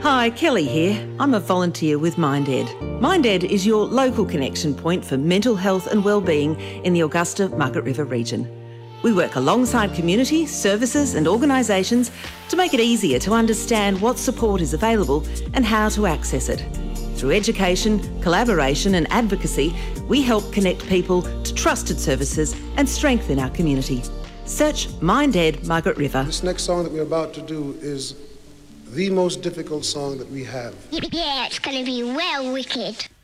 Hi, Kelly here. I'm a volunteer with MindEd. MindEd is your local connection point for mental health and wellbeing in the Augusta-Margaret River region. We work alongside community, services and organisations to make it easier to understand what support is available and how to access it. Through education, collaboration and advocacy, we help connect people to trusted services and strengthen our community. Search MindEd Margaret River. This next song that we're about to do is the most difficult song that we have. Yeah, it's going to be well wicked.